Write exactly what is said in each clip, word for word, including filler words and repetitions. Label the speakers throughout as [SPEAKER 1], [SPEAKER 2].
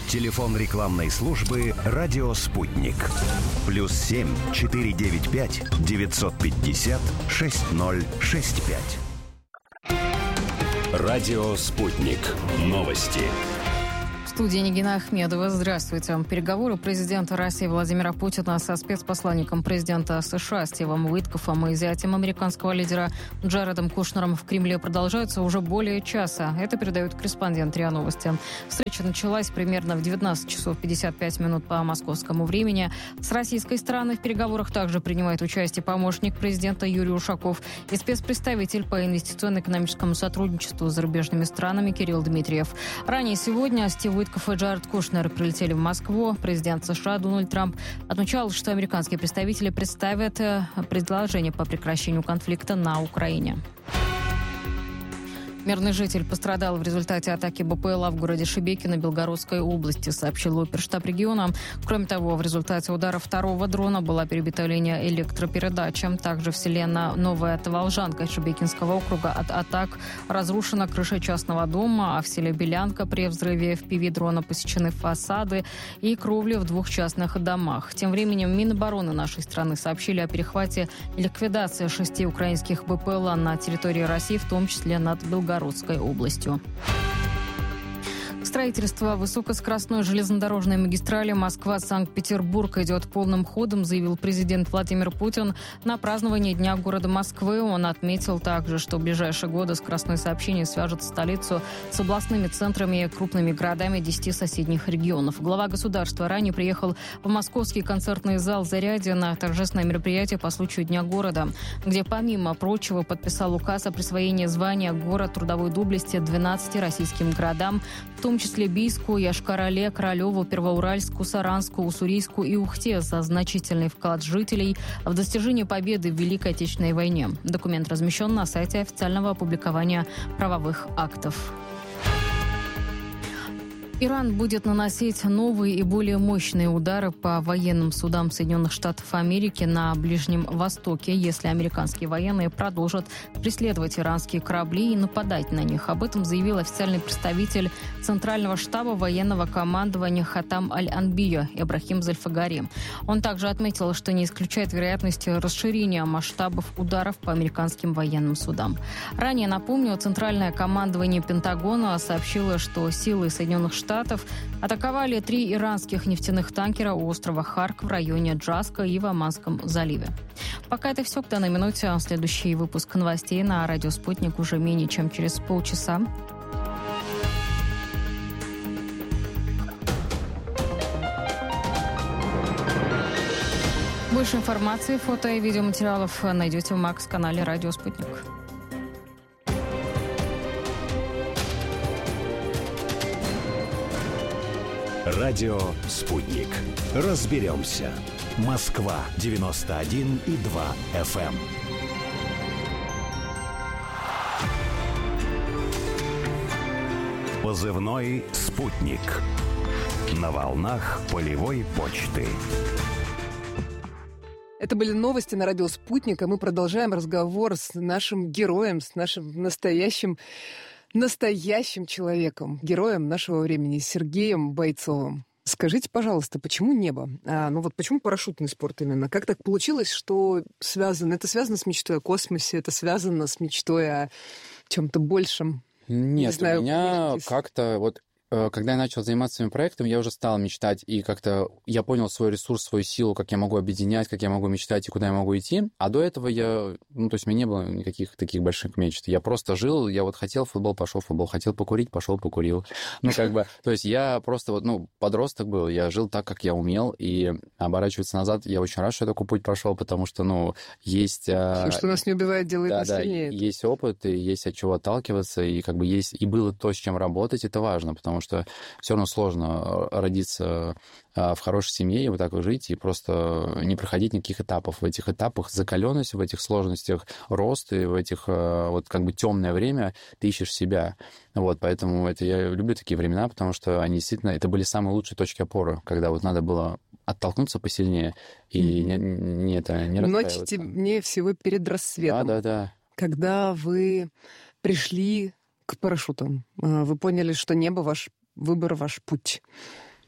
[SPEAKER 1] Телефон рекламной службы «Радио Спутник». Плюс семь четыре девять пять девятьсот пятьдесят шесть ноль шесть пять. «Радио Спутник». Новости.
[SPEAKER 2] В студии Нигина Ахмедова. Здравствуйте. Переговоры президента России Владимира Путина со спецпосланником президента США Стивом Уиткофом и зятем американского лидера Джаредом Кушнером в Кремле продолжаются уже более часа. Это передает корреспондент РИА Новости. Встреча началась примерно в девятнадцать часов пятьдесят пять минут по московскому времени. С российской стороны в переговорах также принимает участие помощник президента Юрий Ушаков и спецпредставитель по инвестиционно-экономическому сотрудничеству с зарубежными странами Кирилл Дмитриев. Ранее сегодня Стив Уиткоф и Джаред Кушнер прилетели в Москву. Президент США Дональд Трамп отмечал, что американские представители представят предложение по прекращению конфликта на Украине. Мирный житель пострадал в результате атаки БПЛА в городе Шебекино Белгородской области, сообщил оперштаб региона. Кроме того, в результате удара второго дрона была перебита линия электропередачи. Также в селе Новая Таволжанка Шебекинского округа от атак разрушена крыша частного дома, а в селе Белянка при взрыве эф пи ви-дрона посечены фасады и кровли в двух частных домах. Тем временем Минобороны нашей страны сообщили о перехвате и ликвидации шести украинских БПЛА на территории России, в том числе над Белгородской Белгородской областью. Строительство высокоскоростной железнодорожной магистрали Москва-Санкт-Петербург идет полным ходом, заявил президент Владимир Путин на праздновании Дня города Москвы. Он отметил также, что в ближайшие годы скоростное сообщение свяжет столицу с областными центрами и крупными городами десяти соседних регионов. Глава государства ранее приехал в московский концертный зал «Зарядье» на торжественное мероприятие по случаю Дня города, где, помимо прочего, подписал указ о присвоении звания «Город трудовой доблести» двенадцати российским городам, в том числе Бийску, Йошкар-Оле, Королеву, Первоуральску, Саранску, Уссурийску и Ухте за значительный вклад жителей в достижение победы в Великой Отечественной войне. Документ размещен на сайте официального опубликования правовых актов. Иран будет наносить новые и более мощные удары по военным судам Соединенных Штатов Америки на Ближнем Востоке, если американские военные продолжат преследовать иранские корабли и нападать на них. Об этом заявил официальный представитель Центрального штаба военного командования Хатам Аль-Анбия Ибрахим Зальфагари. Он также отметил, что не исключает вероятности расширения масштабов ударов по американским военным судам. Ранее, напомню, Центральное командование Пентагона сообщило, что силы Соединенных Штатов Штатов атаковали три иранских нефтяных танкера у острова Харк в районе Джаска и в Оманском заливе. Пока это все к данной минуте. Следующий выпуск новостей на радио «Спутник» уже менее чем через полчаса. Больше информации, фото и видеоматериалов найдете в Макс-канале «Радио Спутник».
[SPEAKER 1] Радио «Спутник». Разберемся. Москва девяносто один и два эф эм. Позывной «Спутник». На волнах полевой почты.
[SPEAKER 3] Это были новости на радио «Спутник», а мы продолжаем разговор с нашим героем, с нашим настоящим настоящим человеком, героем нашего времени, Сергеем Бойцовым. Скажите, пожалуйста, почему небо? А, ну вот почему парашютный спорт именно? Как так получилось, что связано? Это связано с мечтой о космосе, это связано с мечтой о чем-то большем?
[SPEAKER 4] Нет,
[SPEAKER 3] Не знаю,
[SPEAKER 4] у меня
[SPEAKER 3] есть...
[SPEAKER 4] как-то вот когда я начал заниматься своим проектом, я уже стал мечтать, и как-то я понял свой ресурс, свою силу, как я могу объединять, как я могу мечтать и куда я могу идти. А до этого я, ну, то есть у меня не было никаких таких больших мечт. Я просто жил, я вот хотел в футбол, пошел в футбол, хотел покурить, пошел покурил. Ну, как бы, то есть я просто вот, ну, подросток был, я жил так, как я умел, и оборачиваться назад, я очень рад, что я такой путь прошел, потому что, ну, есть...
[SPEAKER 3] Все, что нас не убивает, делает
[SPEAKER 4] да,
[SPEAKER 3] нас
[SPEAKER 4] да,
[SPEAKER 3] сильнее.
[SPEAKER 4] Есть опыт, и есть от чего отталкиваться, и как бы есть, и было то, с чем работать, это важно, потому что все равно сложно родиться в хорошей семье и вот так вот жить, и просто не проходить никаких этапов. В этих этапах закаленность, в этих сложностях рост, и в этих вот как бы темное время ты ищешь себя. Вот, поэтому это я люблю такие времена, потому что они действительно, это были самые лучшие точки опоры, когда вот надо было оттолкнуться посильнее и mm-hmm. не, не, это, не расстраиваться.
[SPEAKER 3] Ночь темнее всего перед рассветом.
[SPEAKER 4] Да, да, да.
[SPEAKER 3] Когда вы пришли к парашютам, вы поняли, что небо ваш выбор, ваш путь.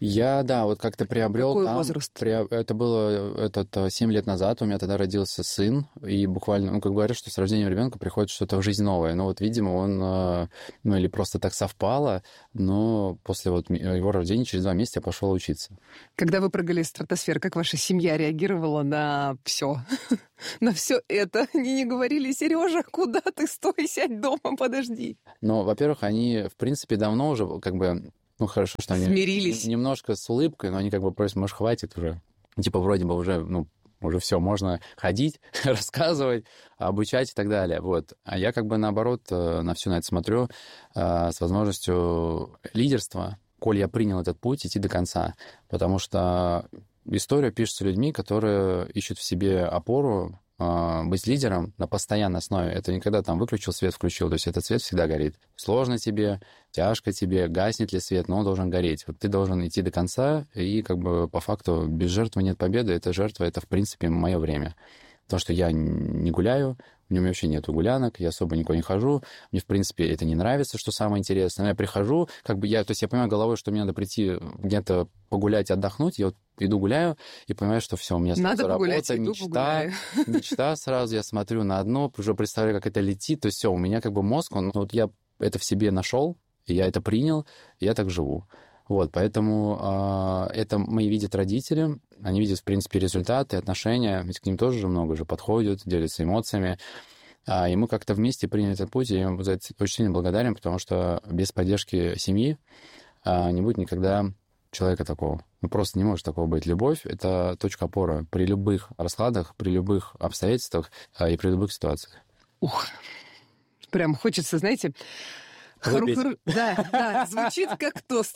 [SPEAKER 4] Я, да, вот как-то приобрел...
[SPEAKER 3] Какой
[SPEAKER 4] там,
[SPEAKER 3] возраст?
[SPEAKER 4] При, это было этот, семь лет назад, у меня тогда родился сын, и буквально, ну, как говорят, что с рождением ребенка приходит что-то в жизнь новое. Ну, вот, видимо, он, ну, или просто так совпало, но после вот его рождения через два месяца я пошел учиться.
[SPEAKER 3] Когда вы прыгали из стратосферы, как ваша семья реагировала на все? На все это? Они не говорили: Сережа, куда ты? Стой, сядь дома, подожди.
[SPEAKER 4] Ну, во-первых, они, в принципе, давно уже как бы... Ну, хорошо, что они
[SPEAKER 3] смирились.
[SPEAKER 4] Немножко с улыбкой, но они как бы просят: может, хватит уже. Типа, вроде бы уже, ну, уже все, можно ходить, рассказывать, обучать и так далее. Вот. А я как бы, наоборот, на все на это смотрю с возможностью лидерства, коль я принял этот путь, идти до конца. Потому что история пишется людьми, которые ищут в себе опору, быть лидером на постоянной основе. Это не когда там выключил свет, включил. То есть этот свет всегда горит. Сложно тебе, тяжко тебе, гаснет ли свет, но он должен гореть. Вот ты должен идти до конца, и как бы по факту без жертвы нет победы. Это жертва, это в принципе мое время. Потому что я не гуляю, у меня вообще нету гулянок, я особо никуда не хожу. Мне, в принципе, это не нравится, что самое интересное. Но я прихожу, как бы я, то есть я понимаю головой, что мне надо прийти где-то погулять, отдохнуть. Я вот иду гуляю и понимаю, что все, у меня
[SPEAKER 3] надо
[SPEAKER 4] сразу
[SPEAKER 3] погулять,
[SPEAKER 4] работа,
[SPEAKER 3] иду
[SPEAKER 4] мечта,
[SPEAKER 3] погуляю.
[SPEAKER 4] мечта сразу. Я смотрю на одно, уже представляю, как это летит. То есть все, у меня как бы мозг, он, вот я это в себе нашел, я это принял, и я так живу. Вот, поэтому э, это мои видят родители, они видят, в принципе, результаты, отношения, ведь к ним тоже же много же подходят, делятся эмоциями. А, и мы как-то вместе приняли этот путь, и я ему за это очень сильно благодарен, потому что без поддержки семьи э, не будет никогда человека такого. Ну, просто не может такого быть. Любовь — это точка опоры при любых раскладах, при любых обстоятельствах э, и при любых ситуациях.
[SPEAKER 3] Ух, прям хочется, знаете... Хру-хру. Да, да, звучит как тост.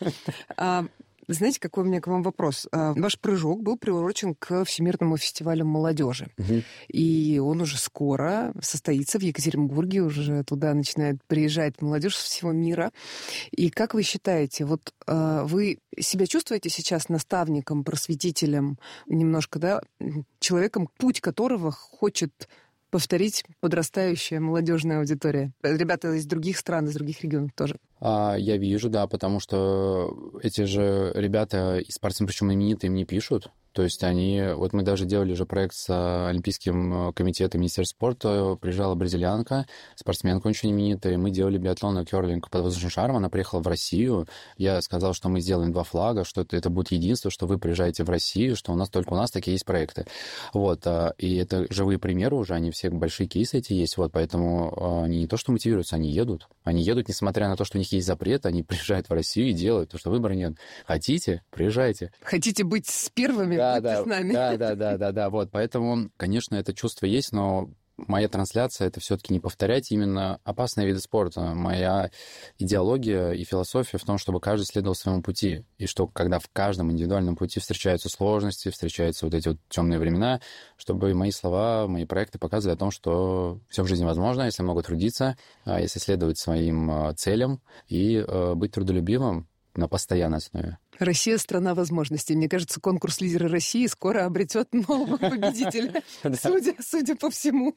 [SPEAKER 3] А, знаете, какой у меня к вам вопрос? А, ваш прыжок был приурочен к Всемирному фестивалю молодежи. Угу. И он уже скоро состоится в Екатеринбурге. Уже туда начинает приезжать молодежь со всего мира. И как вы считаете, вот а, вы себя чувствуете сейчас наставником, просветителем, немножко, да, человеком, путь которого хочет... повторить подрастающая молодежная аудитория? Ребята из других стран, из других регионов тоже.
[SPEAKER 4] А, я вижу, да, потому что эти же ребята, и спортсмены, причем именитые, мне пишут. То есть они... Вот мы даже делали же проект с Олимпийским комитетом Министерства спорта. Приезжала бразильянка, спортсменка очень именитая. Мы делали биатлон и кёрлинг под воздушным шаром. Она приехала в Россию. Я сказал, что мы сделаем два флага, что это, это будет единство, что вы приезжаете в Россию, что у нас только у нас такие есть проекты. Вот. И это живые примеры уже, они все большие кейсы эти есть. Вот. Поэтому они не то что мотивируются, они едут. Они едут, несмотря на то, что у них есть запрет, они приезжают в Россию и делают, потому что выбора нет. Хотите, приезжайте.
[SPEAKER 3] Хотите быть с первыми,
[SPEAKER 4] да,
[SPEAKER 3] будьте
[SPEAKER 4] да,
[SPEAKER 3] с нами.
[SPEAKER 4] Да, да, да, да, да. Вот, поэтому, конечно, это чувство есть, но моя трансляция — это все-таки не повторять именно опасные виды спорта. Моя идеология и философия в том, чтобы каждый следовал своему пути. И что, когда в каждом индивидуальном пути встречаются сложности, встречаются вот эти вот темные времена, чтобы мои слова, мои проекты показывали о том, что все в жизни возможно, если много трудиться, если следовать своим целям и быть трудолюбивым на постоянной основе.
[SPEAKER 3] Россия — страна возможностей. Мне кажется, конкурс «Лидеры России» скоро обретет нового победителя, судя, судя по всему.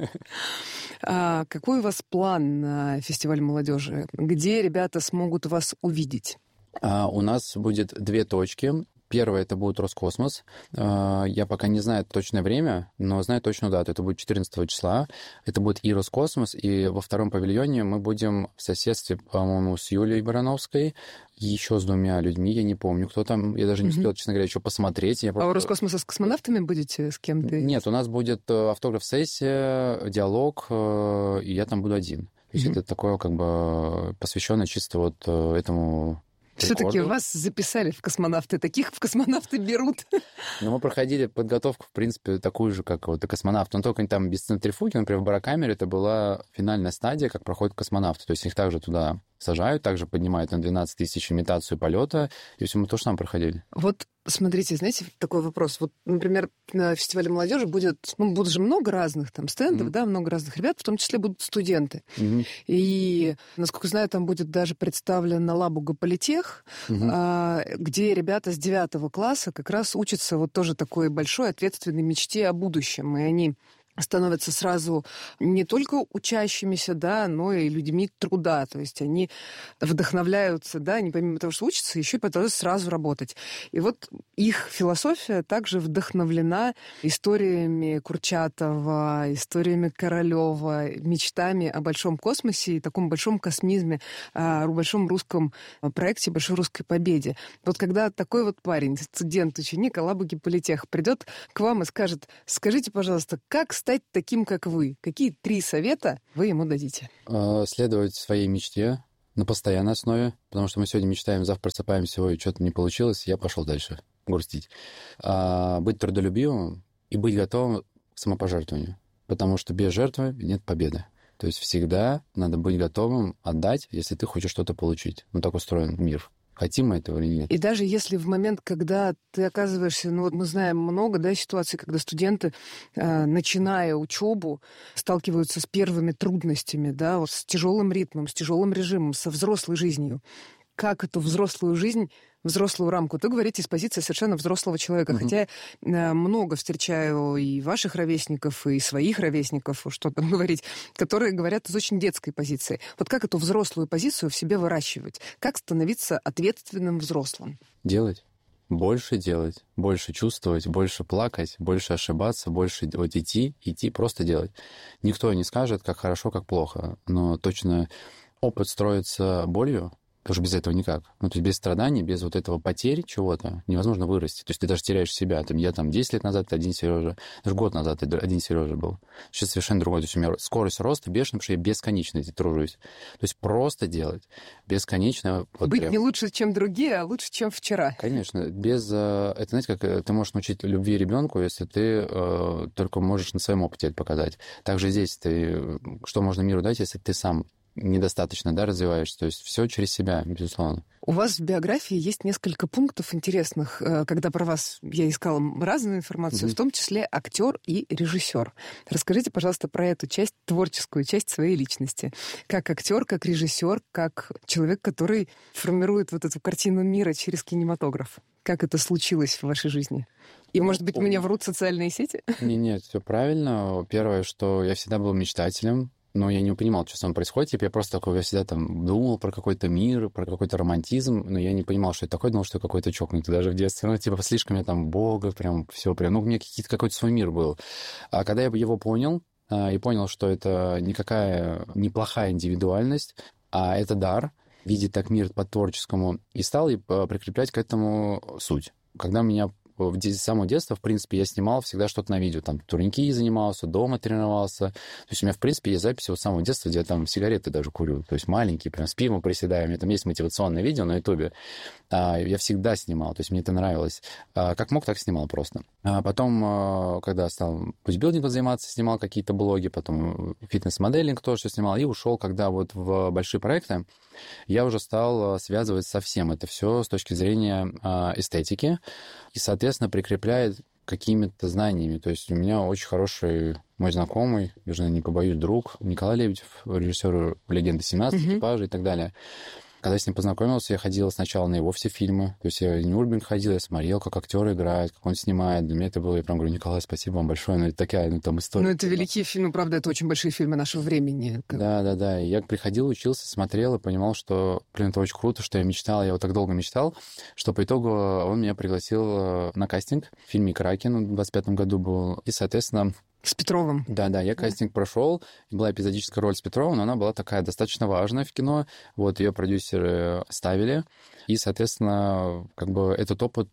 [SPEAKER 3] А какой у вас план на фестиваль молодежи? Где ребята смогут вас увидеть?
[SPEAKER 4] А, у нас будет две точки. Первое — это будет Роскосмос. Я пока не знаю точное время, но знаю точную дату. Это будет четырнадцатого числа. Это будет и Роскосмос, и во втором павильоне мы будем в соседстве, по-моему, с Юлией Барановской, еще с двумя людьми, я не помню, кто там. Я даже не успел, честно говоря, еще посмотреть. Я просто...
[SPEAKER 3] А у Роскосмоса с космонавтами будете с кем-то? Нет,
[SPEAKER 4] у нас будет автограф-сессия, диалог, и я там буду один. То есть mm-hmm. это такое, как бы, посвященное чисто вот этому...
[SPEAKER 3] Все-таки вас записали в космонавты. Таких в космонавты берут.
[SPEAKER 4] Но мы проходили подготовку, в принципе, такую же, как вот и космонавт. Но только там без центрифуги. Например, в барокамере это была финальная стадия, как проходят космонавты. То есть их также туда сажают, также поднимают на двенадцать тысяч имитацию полета. И все мы тоже там проходили.
[SPEAKER 3] Вот смотрите, знаете, такой вопрос. Вот, например, на фестивале молодежи будет, ну, будут же много разных там стендов, mm-hmm. да, много разных ребят, в том числе будут студенты. Mm-hmm. И, насколько знаю, там будет даже представлен Лабуга Политех, mm-hmm. а, где ребята с девятого класса как раз учатся вот тоже такой большой ответственной мечте о будущем. И они становятся сразу не только учащимися, да, но и людьми труда. То есть они вдохновляются, да, они помимо того, что учатся, еще и пытаются сразу работать. И вот их философия также вдохновлена историями Курчатова, историями Королева, мечтами о большом космосе и таком большом космизме, о большом русском проекте, большой русской победе. Вот когда такой вот парень, студент, ученик Алабуги политех, придет к вам и скажет: скажите, пожалуйста, как стать таким, как вы? Какие три совета вы ему дадите?
[SPEAKER 4] Следовать своей мечте на постоянной основе, потому что мы сегодня мечтаем, завтра просыпаемся, ой, что-то не получилось, я пошел дальше грустить. Быть трудолюбивым и быть готовым к самопожертвованию, потому что без жертвы нет победы. То есть всегда надо быть готовым отдать, если ты хочешь что-то получить. Ну, так устроен мир. Хотим мы этого или нет.
[SPEAKER 3] И даже если в момент, когда ты оказываешься, ну вот мы знаем много, да, ситуаций, когда студенты, э, начиная учебу, сталкиваются с первыми трудностями, да, вот с тяжелым ритмом, с тяжелым режимом, со взрослой жизнью. Как эту взрослую жизнь, взрослую рамку? Вы говорите с позиции совершенно взрослого человека. Mm-hmm. Хотя э, много встречаю и ваших ровесников, и своих ровесников, что там говорить, которые говорят из очень детской позиции. Вот как эту взрослую позицию в себе выращивать? Как становиться ответственным взрослым?
[SPEAKER 4] Делать. Больше делать, больше чувствовать, больше плакать, больше ошибаться, больше вот идти, идти, просто делать. Никто не скажет, как хорошо, как плохо, но точно опыт строится болью, потому что без этого никак. Ну, то есть без страданий, без вот этого потери чего-то невозможно вырасти. То есть ты даже теряешь себя. Там, я там десять лет назад один Сережа, даже год назад один Сережа был. Сейчас совершенно другой. То есть у меня скорость роста бешеная, потому что я бесконечно тружусь. То есть просто делать. Бесконечно. Вот
[SPEAKER 3] Быть
[SPEAKER 4] прям.
[SPEAKER 3] Не лучше, чем другие, а лучше, чем вчера.
[SPEAKER 4] Конечно. Без... Это, знаете, как ты можешь научить любви ребенку, если ты э, только можешь на своем опыте это показать. Также здесь ты... Что можно миру дать, если ты сам недостаточно, да, развиваешься. То есть все через себя, безусловно.
[SPEAKER 3] У вас в биографии есть несколько пунктов интересных, когда про вас я искала разную информацию, mm-hmm. в том числе актер и режиссер. Расскажите, пожалуйста, про эту часть, творческую часть своей личности. Как актер, как режиссер, как человек, который формирует вот эту картину мира через кинематограф. Как это случилось в вашей жизни? И, может быть, меня врут социальные сети?
[SPEAKER 4] Нет, нет, все правильно. Первое, что я всегда был мечтателем, но я не понимал, что с вами происходит. Типа я просто такой, я всегда там думал про какой-то мир, про какой-то романтизм, но я не понимал, что это такое, думал, что я какой-то чокнутый даже в детстве. Ну, типа, слишком я там Бога, прям все прям. Ну, у меня какие-то, какой-то свой мир был. А когда я его понял, и понял, что это никакая неплохая индивидуальность, а это дар, видеть так мир по-творческому, и стал прикреплять к этому суть. Когда меня с самого детства, в принципе, я снимал всегда что-то на видео. Там турники занимался, дома тренировался. То есть у меня, в принципе, есть записи вот с самого детства, где я там сигареты даже курю. То есть маленькие, прям с пивом приседаю. У меня там есть мотивационное видео на Ютубе. Я всегда снимал, то есть мне это нравилось. Как мог, так снимал просто. А потом, когда стал бодибилдингом заниматься, снимал какие-то блоги, потом фитнес-моделинг тоже снимал, и ушел, когда вот в большие проекты, я уже стал связывать со всем это все с точки зрения эстетики. И, соответственно, прикрепляет какими-то знаниями. То есть у меня очень хороший мой знакомый, я же не побоюсь, друг Николай Лебедев, режиссер «Легенды семнадцать», mm-hmm. «Экипажа» и так далее. Когда я с ним познакомился, я ходил сначала на его все фильмы. То есть я в Нюрнберг ходил, я смотрел, как актер играет, как он снимает. Для меня это было, я прям говорю, Николай, спасибо вам большое. Ну, это такая, ну, там история.
[SPEAKER 3] Ну, это великие фильмы, правда, это очень большие фильмы нашего времени.
[SPEAKER 4] Да, да, да. И я приходил, учился, смотрел и понимал, что, блин, это очень круто, что я мечтал, я вот так долго мечтал, что по итогу он меня пригласил на кастинг в фильме «Кракен», в двадцать пятом году был. И, соответственно,
[SPEAKER 3] с Петровым.
[SPEAKER 4] Да, да, я кастинг прошел, была эпизодическая роль с Петровым, но она была такая достаточно важная в кино. Вот ее продюсеры ставили, и, соответственно, как бы этот опыт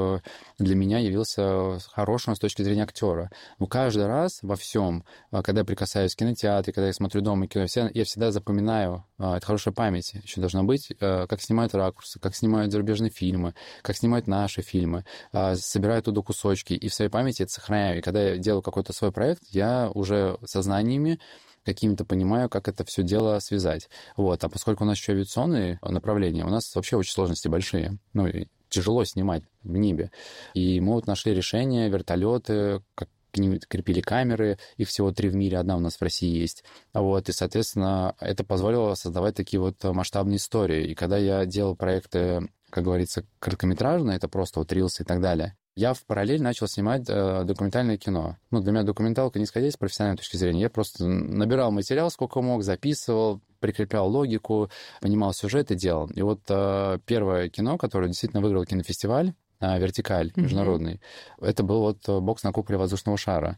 [SPEAKER 4] для меня явился хорошим с точки зрения актера. Но каждый раз во всем, когда я прикасаюсь к кинотеатре, когда я смотрю дома кино, я всегда запоминаю, это хорошая память еще должна быть, как снимают ракурсы, как снимают зарубежные фильмы, как снимают наши фильмы, собираю оттуда кусочки, и в своей памяти это сохраняю. И когда я делаю какой-то свой проект, я уже со знаниями какими-то понимаю, как это все дело связать. Вот. А поскольку у нас еще авиационные направления, у нас вообще очень сложности большие. Ну, и тяжело снимать в небе. И мы вот нашли решение, вертолеты, как к ним крепили камеры, их всего три в мире, одна у нас в России есть. Вот, и, соответственно, это позволило создавать такие вот масштабные истории. И когда я делал проекты, как говорится, короткометражные, это просто вот рилсы и так далее, Я в параллель начал снимать э, документальное кино. Ну, для меня документалка не исходя с профессиональной точки зрения. Я просто набирал материал сколько мог, записывал, прикреплял логику, понимал сюжет и делал. И вот э, первое кино, которое действительно выиграло кинофестиваль, э, «Вертикаль» международный, mm-hmm. это был вот «Бокс на куполе воздушного шара».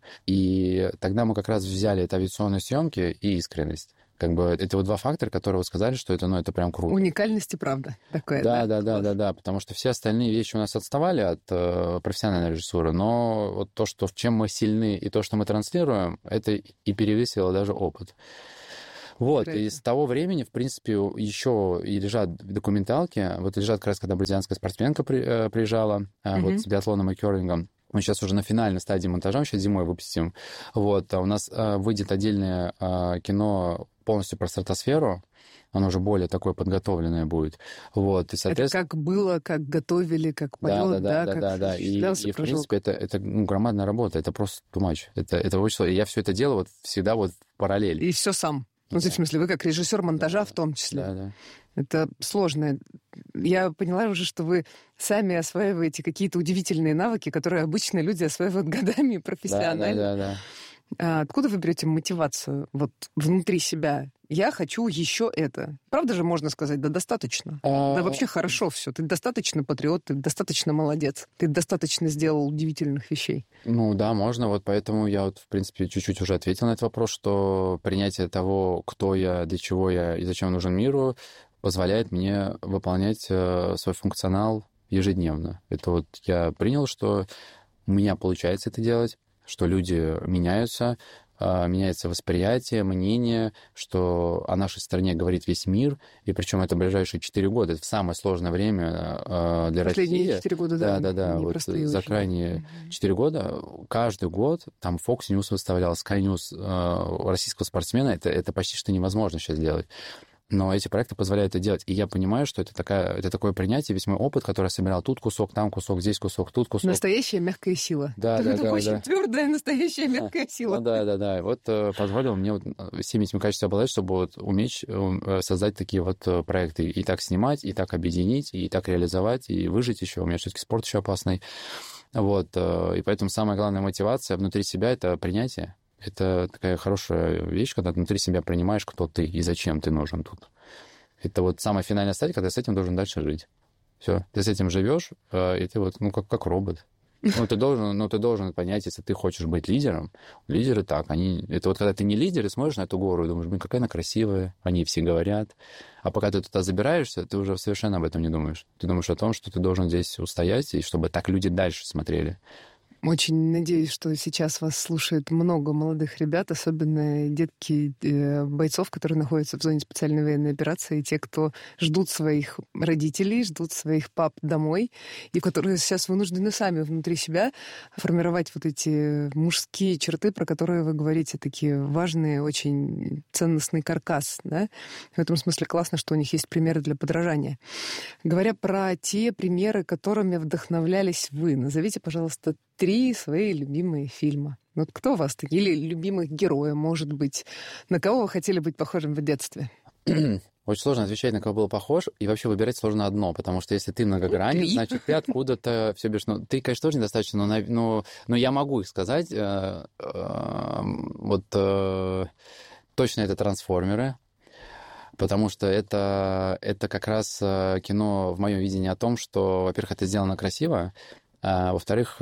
[SPEAKER 4] И тогда мы как раз взяли это авиационные съемки и искренность. Как бы это вот два фактора, которые вот сказали, что это, ну, это прям круто.
[SPEAKER 3] Уникальность и правда такое.
[SPEAKER 4] Да,
[SPEAKER 3] да,
[SPEAKER 4] да, да, да, да, потому что все остальные вещи у нас отставали от э, профессиональной режиссуры, но вот то, что в чем мы сильны и то, что мы транслируем, это и перевесило даже опыт. Вот, Правильно. И с того времени, в принципе, еще и лежат документалки. Вот лежат как раз, когда британская спортсменка при, э, приезжала, э, mm-hmm. вот с биатлоном и кёрлингом. Мы сейчас уже на финальной стадии монтажа, сейчас зимой выпустим. Вот, а у нас э, выйдет отдельное э, кино полностью про стратосферу. Оно уже более такое подготовленное будет. Вот, и, соответственно...
[SPEAKER 3] Это как было, как готовили, как полет,
[SPEAKER 4] да? Да, да,
[SPEAKER 3] как
[SPEAKER 4] да, да. И, и в принципе, это, это ну, громадная работа, это просто too much. Это, это очень сложно. И я все это делаю вот всегда вот в параллель.
[SPEAKER 3] И все сам. Ну, да. В смысле, вы как режиссер монтажа да, в том числе.
[SPEAKER 4] Да, да.
[SPEAKER 3] Это сложно. Я поняла уже, что вы сами осваиваете какие-то удивительные навыки, которые обычно люди осваивают годами профессионально.
[SPEAKER 4] Да, да, да, да.
[SPEAKER 3] А откуда вы берете мотивацию вот внутри себя? Я хочу еще это. Правда же можно сказать, да достаточно. А... Да вообще хорошо все. Ты достаточно патриот, ты достаточно молодец. Ты достаточно сделал удивительных вещей.
[SPEAKER 4] Ну да, можно. Вот поэтому я вот, в принципе, чуть-чуть уже ответил на этот вопрос, что принятие того, кто я, для чего я и зачем нужен миру, позволяет мне выполнять свой функционал ежедневно. Это вот я принял, что у меня получается это делать, что люди меняются, меняется восприятие, мнение, что о нашей стране говорит весь мир, и причем это ближайшие четыре года. Это самое сложное время для
[SPEAKER 3] Последние
[SPEAKER 4] России.
[SPEAKER 3] четыре года, да.
[SPEAKER 4] Да, да, да. Вот за крайние четыре года каждый год там Fox News выставлял, Sky News российского спортсмена. Это, это почти что невозможно сейчас делать. Но эти проекты позволяют это делать. И я понимаю, что это, такая, это такое принятие, весь мой опыт, который я собирал. Тут кусок, там кусок, здесь кусок, тут кусок.
[SPEAKER 3] Настоящая мягкая сила.
[SPEAKER 4] Да, да, да.
[SPEAKER 3] Очень
[SPEAKER 4] да.
[SPEAKER 3] твердая настоящая мягкая сила.
[SPEAKER 4] Ну, да, да, да. Вот э, позволил мне вот всеми этими качествами обладать, чтобы вот уметь э, создать такие вот проекты. И так снимать, и так объединить, и так реализовать, и выжить еще. У меня все-таки спорт еще опасный. Вот. Э, и поэтому самая главная мотивация внутри себя — это принятие. Это такая хорошая вещь, когда ты внутри себя принимаешь, кто ты и зачем ты нужен тут. Это вот самая финальная стадия, когда ты с этим должен дальше жить. Все, ты с этим живешь, и ты вот, ну, как, как робот. Ну, ты должен, ну, ты должен понять, если ты хочешь быть лидером. Лидеры так, они... Это вот когда ты не лидер и смотришь на эту гору и думаешь, блин, какая она красивая, они все говорят. А пока ты туда забираешься, ты уже совершенно об этом не думаешь. Ты думаешь о том, что ты должен здесь устоять, и чтобы так люди дальше смотрели.
[SPEAKER 3] Очень надеюсь, что сейчас вас слушает много молодых ребят, особенно детки э, бойцов, которые находятся в зоне специальной военной операции, и те, кто ждут своих родителей, ждут своих пап домой, и которые сейчас вынуждены сами внутри себя формировать вот эти мужские черты, про которые вы говорите, такие важные, очень ценностный каркас. Да? В этом смысле классно, что у них есть примеры для подражания. Говоря про те примеры, которыми вдохновлялись вы, назовите, пожалуйста, три свои любимые фильма. Вот кто у вас такие? Или любимых героя, может быть? На кого вы хотели быть похожим в детстве?
[SPEAKER 4] Очень сложно отвечать, на кого был похож, и вообще выбирать сложно одно, потому что если ты многогранен, значит, ты откуда-то все бежишь. Ну, ты, конечно, тоже недостаточно, но, но, но я могу их сказать. Э, э, вот э, точно это «Трансформеры», потому что это, это как раз кино в моем видении о том, что, во-первых, это сделано красиво, а во-вторых,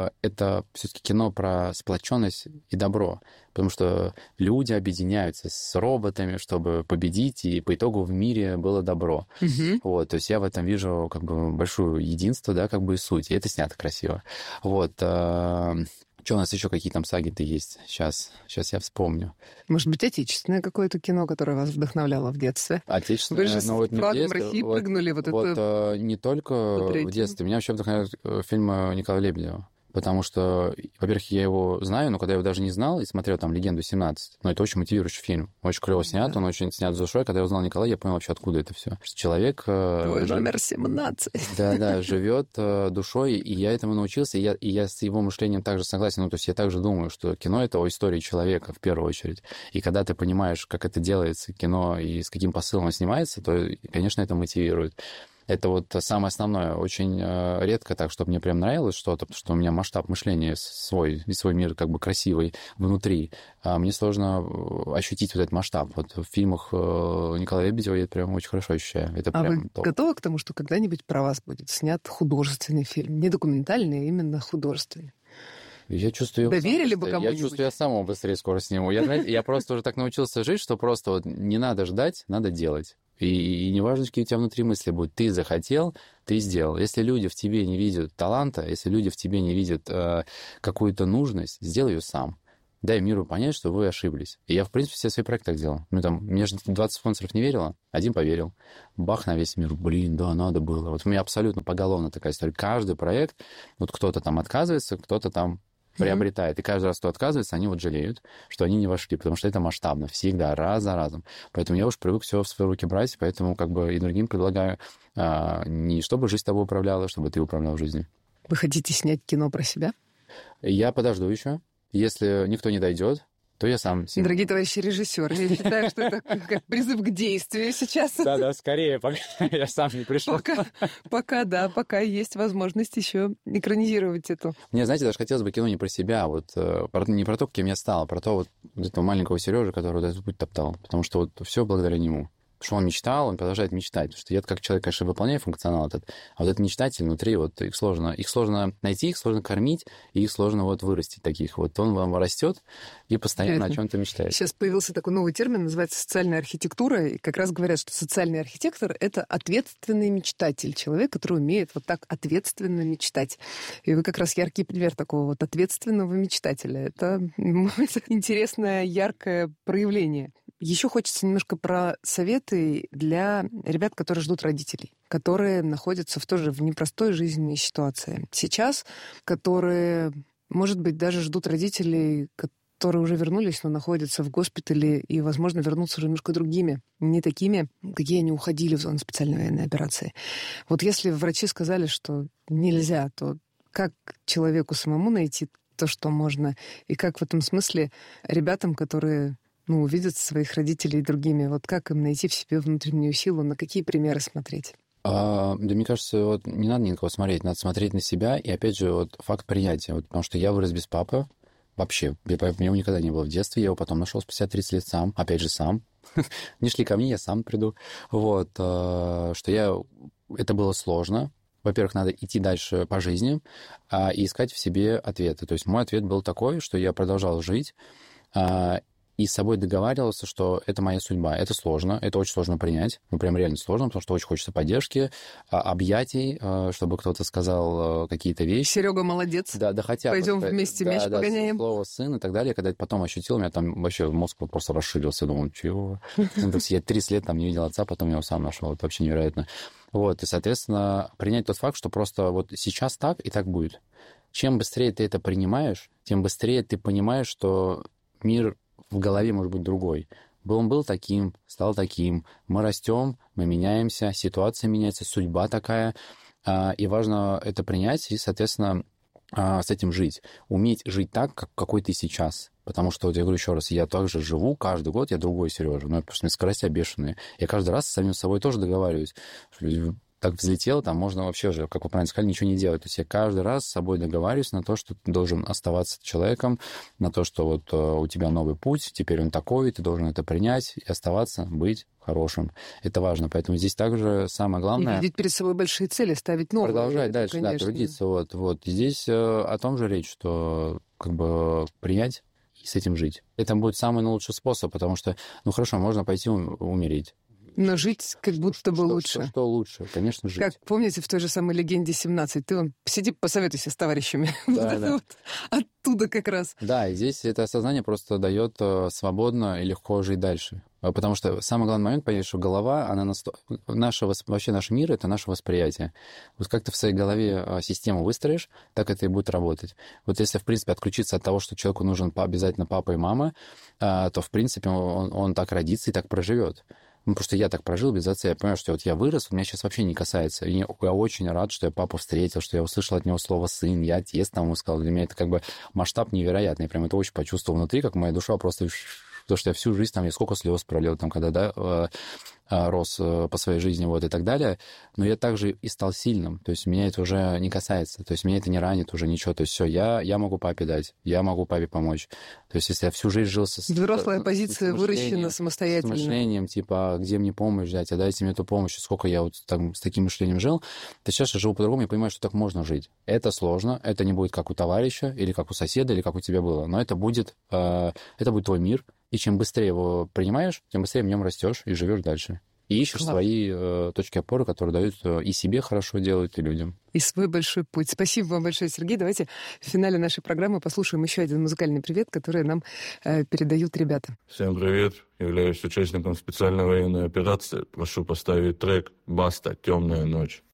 [SPEAKER 4] это все-таки кино про сплоченность и добро, потому что люди объединяются с роботами, чтобы победить, и по итогу в мире было добро. Mm-hmm. Вот, то есть я в этом вижу как бы большое единство, да, как бы и суть, и это снято красиво. Вот. Что у нас еще, какие там саги-то есть? Сейчас, сейчас я вспомню.
[SPEAKER 3] Может быть, отечественное какое-то кино, которое вас вдохновляло в детстве?
[SPEAKER 4] Отечественное?
[SPEAKER 3] Вы же
[SPEAKER 4] ну, вот
[SPEAKER 3] с флагом
[SPEAKER 4] детстве,
[SPEAKER 3] России
[SPEAKER 4] вот,
[SPEAKER 3] прыгнули. Вот,
[SPEAKER 4] вот
[SPEAKER 3] это...
[SPEAKER 4] не только в детстве. Меня вообще вдохновляют фильмы Николая Лебедева. Потому что, во-первых, я его знаю, но когда я его даже не знал и смотрел там «Легенду семнадцать», но это очень мотивирующий фильм. Очень клево снят, да. Он очень снят с душой. Когда я узнал Николая, я понял вообще, откуда это все. Что человек...
[SPEAKER 3] Твой жив... номер семнадцать.
[SPEAKER 4] Да-да, живет душой, и я этому научился, и я, и я с его мышлением также согласен. Ну, то есть я также думаю, что кино — это о истории человека в первую очередь. И когда ты понимаешь, как это делается, кино, и с каким посылом оно снимается, то, конечно, это мотивирует. Это вот самое основное. Очень редко так, чтобы мне прям нравилось что-то, потому что у меня масштаб мышления свой, свой мир как бы красивый внутри. А мне сложно ощутить вот этот масштаб. Вот в фильмах Николая Лебедева я это прям очень хорошо ощущаю. Это
[SPEAKER 3] а
[SPEAKER 4] прям
[SPEAKER 3] вы
[SPEAKER 4] топ.
[SPEAKER 3] готовы к тому, что когда-нибудь про вас будет снят художественный фильм? Не документальный, а именно художественный.
[SPEAKER 4] Я чувствую...
[SPEAKER 3] Доверили бы
[SPEAKER 4] Я
[SPEAKER 3] кому-нибудь?
[SPEAKER 4] чувствую, я сам его быстрее скоро сниму. Я, знаете, я просто уже так научился жить, что просто вот не надо ждать, надо делать. И, и неважно, какие у тебя внутри мысли будут. Ты захотел, ты сделал. Если люди в тебе не видят таланта, если люди в тебе не видят э, какую-то нужность, сделай ее сам. Дай миру понять, что вы ошиблись. И я, в принципе, все свои проекты так делал. Ну, там, мне же двадцать спонсоров не верило, один поверил. Бах на весь мир. Блин, да, надо было. Вот у меня абсолютно поголовно такая история. Каждый проект, вот кто-то там отказывается, кто-то там приобретает. И каждый раз, кто отказывается, они вот жалеют, что они не вошли, потому что это масштабно, всегда, раз за разом. Поэтому я уж привык все в свои руки брать, поэтому как бы и другим предлагаю а, не чтобы жизнь тобой управляла, чтобы ты управлял жизнью.
[SPEAKER 3] Вы хотите снять кино про себя?
[SPEAKER 4] Я подожду еще. Если никто не дойдет, то я сам...
[SPEAKER 3] Дорогие товарищи режиссеры, я считаю, что это как призыв к действию сейчас.
[SPEAKER 4] Да-да, скорее, пока я сам не пришел.
[SPEAKER 3] Пока, пока, да, пока есть возможность еще экранизировать эту.
[SPEAKER 4] Мне, знаете, даже хотелось бы кино не про себя, вот не про то, кем я стал, а про то вот этого маленького Сережи, который вот этот путь топтал. Потому что вот все благодаря нему. Потому что он мечтал, он продолжает мечтать. Потому что я как человек, конечно, выполняю функционал этот, а вот этот мечтатель внутри, вот их сложно, их сложно найти, их сложно кормить, и их сложно вот вырастить таких. Вот он вам растет и постоянно Интересно. О чем-то мечтает.
[SPEAKER 3] Сейчас появился такой новый термин, называется социальная архитектура, и как раз говорят, что социальный архитектор — это ответственный мечтатель, человек, который умеет вот так ответственно мечтать. И вы как раз яркий пример такого вот ответственного мечтателя. Это, это интересное, яркое проявление. Еще хочется немножко про советы для ребят, которые ждут родителей, которые находятся в тоже в непростой жизненной ситуации сейчас, которые, может быть, даже ждут родителей, которые уже вернулись, но находятся в госпитале и, возможно, вернутся уже немножко другими, не такими, какие они уходили в зону специальной военной операции. Вот если врачи сказали, что нельзя, то как человеку самому найти то, что можно, и как в этом смысле ребятам, которые... ну, увидят своих родителей другими. Вот как им найти в себе внутреннюю силу? На какие примеры смотреть?
[SPEAKER 4] А, да, мне кажется, вот не надо ни на кого смотреть. Надо смотреть на себя. И, опять же, вот факт принятия. Вот, потому что я вырос без папы. Вообще. Меня его никогда не было в детстве. Я его потом нашел спустя тридцать лет сам. Опять же, сам. Не шли ко мне, я сам приду. Вот. Что я... Это было сложно. Во-первых, надо идти дальше по жизни и искать в себе ответы. То есть мой ответ был такой, что я продолжал жить, и с собой договаривался, что это моя судьба. Это сложно, это очень сложно принять. Ну, прям реально сложно, потому что очень хочется поддержки, объятий, чтобы кто-то сказал какие-то вещи.
[SPEAKER 3] Серега молодец.
[SPEAKER 4] Да, да хотя бы.
[SPEAKER 3] Пойдем вместе
[SPEAKER 4] да,
[SPEAKER 3] мяч
[SPEAKER 4] да,
[SPEAKER 3] погоняем.
[SPEAKER 4] Слово «сын» и так далее. Когда это потом ощутил, у меня там вообще мозг просто расширился. Думал, чего? Я тридцать лет там не видел отца, потом я его сам нашел. Это вообще невероятно. Вот, и, соответственно, принять тот факт, что просто вот сейчас так и так будет. Чем быстрее ты это принимаешь, тем быстрее ты понимаешь, что мир в голове может быть другой. Он был таким, стал таким. Мы растем, мы меняемся, ситуация меняется, судьба такая. И важно это принять и, соответственно, с этим жить. Уметь жить так, как какой ты сейчас. Потому что, вот я говорю еще раз, я также живу, каждый год я другой Сережа. Ну, потому что у меня скорости бешеные. Я каждый раз с самим собой тоже договариваюсь. Так взлетел, там можно вообще же, как вы правильно сказали, ничего не делать. То есть я каждый раз с собой договариваюсь на то, что ты должен оставаться человеком, на то, что вот у тебя новый путь, теперь он такой, ты должен это принять и оставаться, быть хорошим. Это важно. Поэтому здесь также самое главное...
[SPEAKER 3] И видеть перед собой большие цели, ставить новые.
[SPEAKER 4] Продолжать
[SPEAKER 3] это,
[SPEAKER 4] дальше, конечно. Да, трудиться. Вот, вот. И здесь о том же речь, что как бы принять и с этим жить. Это будет самый лучший способ, потому что, ну хорошо, можно пойти умереть.
[SPEAKER 3] Но жить как будто
[SPEAKER 4] что,
[SPEAKER 3] бы лучше.
[SPEAKER 4] Что, что лучше, конечно, жить.
[SPEAKER 3] Как помните в той же самой «Легенде семнадцать», ты вон, посиди, посоветуйся с товарищами.
[SPEAKER 4] Да, да.
[SPEAKER 3] Вот оттуда как раз.
[SPEAKER 4] Да, и здесь это осознание просто дает свободно и легко жить дальше. Потому что самый главный момент, понять, что голова, она насто... наша, вообще наш мир — это наше восприятие. Вот как ты в своей голове систему выстроишь, так это и будет работать. Вот если, в принципе, отключиться от того, что человеку нужен обязательно папа и мама, то, в принципе, он, он так родится и так проживет. Ну, потому что я так прожил без отца. Я понимаю, что вот я вырос, вот меня сейчас вообще не касается. И я очень рад, что я папу встретил, что я услышал от него слово «сын», я отец там ему сказал. Для меня это как бы масштаб невероятный. Я прям это очень почувствовал внутри, как моя душа просто потому что я всю жизнь, там, я сколько слез пролил, там, когда, да, рос по своей жизни, вот, и так далее, но я также и стал сильным, то есть меня это уже не касается, то есть меня это не ранит уже ничего, то есть все, я, я могу папе дать, я могу папе помочь, то есть если я всю жизнь жил со...
[SPEAKER 3] Взрослая позиция выращена самостоятельно.
[SPEAKER 4] С мышлением, типа, где мне помощь взять, а дайте мне эту помощь, сколько я вот там, с таким мышлением жил, то сейчас я живу по-другому и понимаю, что так можно жить. Это сложно, это не будет как у товарища, или как у соседа, или как у тебя было, но это будет, э, это будет твой мир, и чем быстрее его принимаешь, тем быстрее в нем растешь и живешь дальше. И ищешь Класс. свои э, точки опоры, которые дают э, и себе хорошо делают, и людям.
[SPEAKER 3] И свой большой путь. Спасибо вам большое, Сергей. Давайте в финале нашей программы послушаем еще один музыкальный привет, который нам э, передают ребята.
[SPEAKER 5] Всем привет. Являюсь участником специальной военной операции. Прошу поставить трек «Баста. Темная ночь».